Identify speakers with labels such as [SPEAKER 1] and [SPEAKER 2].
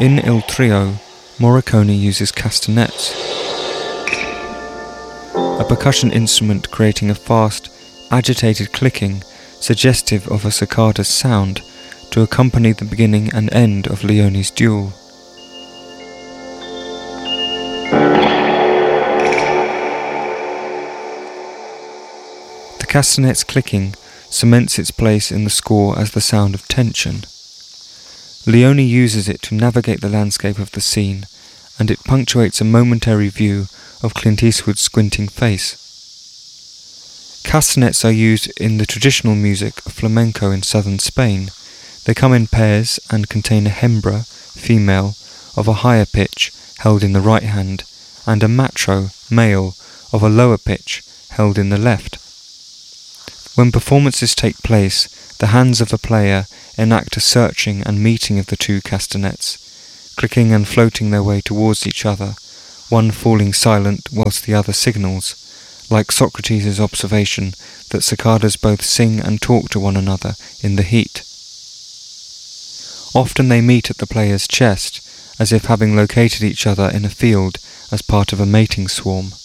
[SPEAKER 1] In Il Trio, Morricone uses castanets, a percussion instrument creating a fast, agitated clicking suggestive of a cicada's sound to accompany the beginning and end of Leone's duel. The castanet's clicking cements its place in the score as the sound of tension. Leone uses it to navigate the landscape of the scene, and it punctuates a momentary view of Clint Eastwood's squinting face. Castanets are used in the traditional music of flamenco in southern Spain. They come in pairs and contain a hembra, female, of a higher pitch held in the right hand, and a matro, male, of a lower pitch held in the left. When performances take place, the hands of a player enact a searching and meeting of the two castanets, clicking and floating their way towards each other, one falling silent whilst the other signals, like Socrates' observation that cicadas both sing and talk to one another in the heat. Often they meet at the player's chest, as if having located each other in a field as part of a mating swarm.